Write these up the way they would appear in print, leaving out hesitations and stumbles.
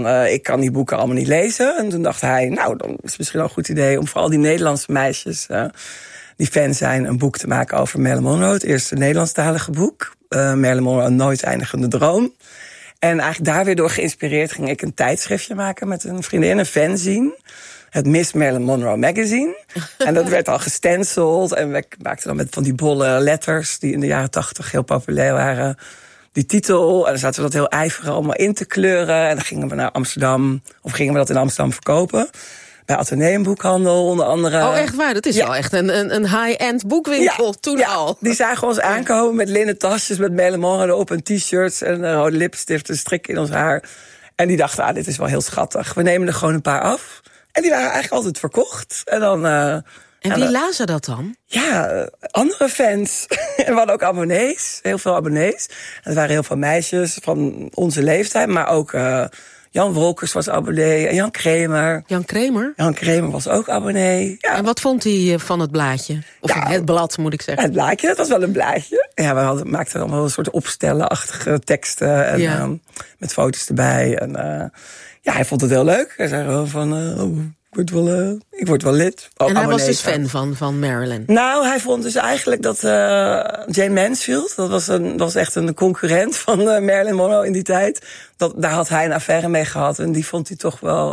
van, ik kan die boeken allemaal niet lezen. En toen dacht hij, nou, dan is het misschien wel een goed idee om voor al die Nederlandse meisjes die fan zijn, een boek te maken over Marilyn Monroe. Het eerste Nederlandstalige boek. Marilyn Monroe, een nooit eindigende droom. En eigenlijk daar weer door geïnspireerd ging ik een tijdschriftje maken met een vriendin, een fanzine. Het Miss Marilyn Monroe magazine. En dat werd al gestenceld. En we maakten dan met van die bolle letters die in de jaren 80 heel populair waren, die titel. En dan zaten we dat heel ijverig allemaal in te kleuren. En dan gingen we naar Amsterdam, of gingen we dat in Amsterdam verkopen. Bij Atheneum Boekhandel onder andere. Oh, echt waar? Dat is wel echt een high-end boekwinkel toen al. Die zagen ons aankomen met linnen tasjes, met Marilyn Monroe erop en t-shirts en rode lipstift en strik in ons haar. En die dachten, dit is wel heel schattig. We nemen er gewoon een paar af. En die waren eigenlijk altijd verkocht. En dan... En wie lazen dat dan? Ja, andere fans. En we hadden ook abonnees, heel veel abonnees. En er waren heel veel meisjes van onze leeftijd, maar ook Jan Wolkers was abonnee en Jan Kramer. Jan Kramer? Jan Kramer was ook abonnee. Ja. En wat vond hij van het blaadje? Of het blad, moet ik zeggen. Het blaadje, dat was wel een blaadje. Ja, we maakten allemaal een soort opstellenachtige teksten en met foto's erbij. En hij vond het heel leuk. Hij zei gewoon van, ik word wel lid. En hij was dus fan van Marilyn? Nou, hij vond dus eigenlijk dat Jane Mansfield, dat was echt een concurrent van Marilyn Monroe in die tijd. Daar had hij een affaire mee gehad. En die vond hij toch wel,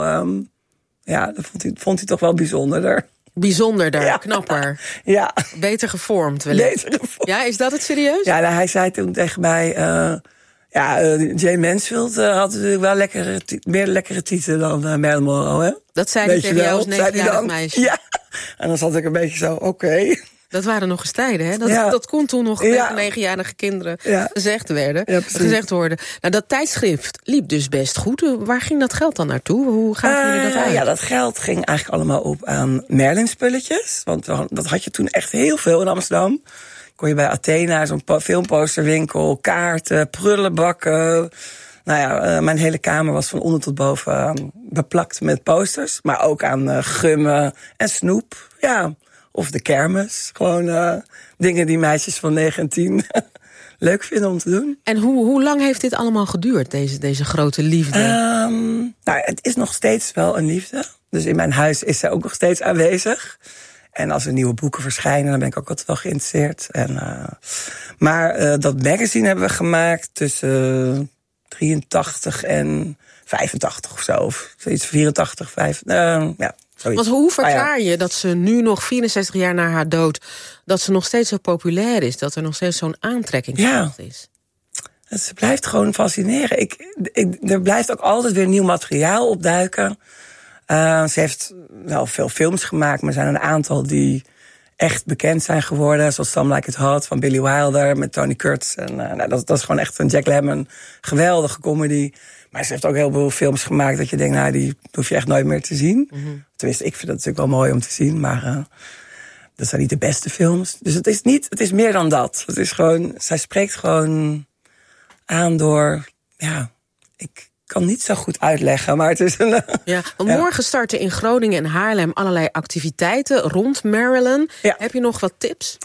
dat vond hij toch wel bijzonderder. Bijzonderder, knapper. Ja. Beter gevormd wellicht. Beter gevormd. Ja, is dat het serieus? Ja, hij zei toen tegen mij, Jane Mansfield had natuurlijk wel meer lekkere tieten dan Marilyn Monroe, hè? Dat zei hij tegen jou als 9-jarig meisje? Ja, en dan zat ik een beetje zo, oké. Dat waren nog eens tijden, hè? Dat kon toen nog tegen 9-jarige kinderen gezegd worden. Nou, dat tijdschrift liep dus best goed. Waar ging dat geld dan naartoe? Hoe gaven jullie dat uit? Ja, dat geld ging eigenlijk allemaal op aan Marilyn-spulletjes. Want dat had je toen echt heel veel in Amsterdam. Kon je bij Athena, zo'n filmposterwinkel, kaarten, prullenbakken. Nou ja, mijn hele kamer was van onder tot boven beplakt met posters. Maar ook aan gummen en snoep. Ja, of de kermis. Gewoon dingen die meisjes van 9 en 10 leuk vinden om te doen. En hoe lang heeft dit allemaal geduurd, deze grote liefde? Het is nog steeds wel een liefde. Dus in mijn huis is zij ook nog steeds aanwezig. En als er nieuwe boeken verschijnen, dan ben ik ook altijd wel geïnteresseerd. Maar dat magazine hebben we gemaakt tussen 83 en 85 of zo. Of zoiets, 84, 5. Zoiets. Want hoe verklaar je dat ze nu nog 64 jaar na haar dood, dat ze nog steeds zo populair is? Dat er nog steeds zo'n aantrekkingskracht is? Ze blijft gewoon fascineren. Er blijft ook altijd weer nieuw materiaal opduiken. Ze heeft wel veel films gemaakt, maar er zijn een aantal die echt bekend zijn geworden. Zoals Some Like It Hot van Billy Wilder met Tony Curtis. En dat is gewoon echt een Jack Lemmon geweldige comedy. Maar ze heeft ook heel veel films gemaakt dat je denkt, die hoef je echt nooit meer te zien. Mm-hmm. Tenminste, ik vind dat natuurlijk wel mooi om te zien, maar dat zijn niet de beste films. Dus het is meer dan dat. Het is gewoon, zij spreekt gewoon aan door, ik kan niet zo goed uitleggen, maar het is een... Morgen starten in Groningen en Haarlem allerlei activiteiten rond Marilyn. Ja. Heb je nog wat tips?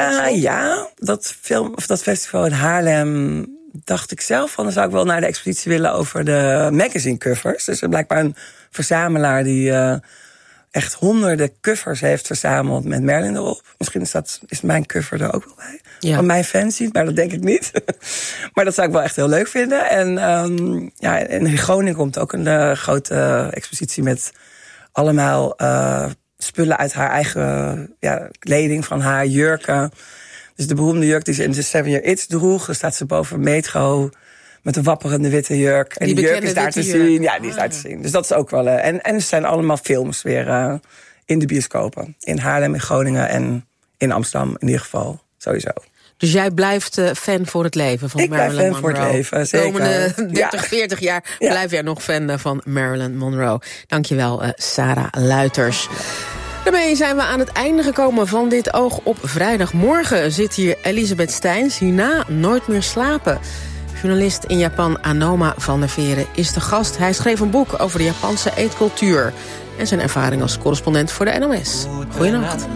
Dat festival in Haarlem dacht ik zelf van, dan zou ik wel naar de expositie willen over de magazine covers. Dus er blijkbaar een verzamelaar die echt honderden covers heeft verzameld met Marilyn erop. Misschien is mijn cover er ook wel bij. Ja. Van mijn fanzine, maar dat denk ik niet. Maar dat zou ik wel echt heel leuk vinden. En in Groningen komt ook een grote expositie met allemaal spullen uit haar eigen kleding, van haar jurken. Dus de beroemde jurk die ze in de 7 Year Itch droeg, dan staat ze boven Metro met een wapperende witte jurk. En die jurk is daar te zien. Ja, die is daar te zien. Dus dat is ook wel... En er zijn allemaal films weer in de bioscopen. In Haarlem, in Groningen en in Amsterdam in ieder geval. Sowieso. Dus jij blijft fan voor het leven van Marilyn Monroe? Ik blijf fan voor het leven, zeker. De komende 30, 40 jaar blijf jij nog fan van Marilyn Monroe. Dankjewel, Sarah Luiters. Daarmee zijn we aan het einde gekomen van dit Oog op Vrijdagmorgen. Zit hier Elisabeth Steins, hierna Nooit meer slapen. Journalist in Japan Anoma van der Veren is de gast. Hij schreef een boek over de Japanse eetcultuur en zijn ervaring als correspondent voor de NOS. Goeienacht.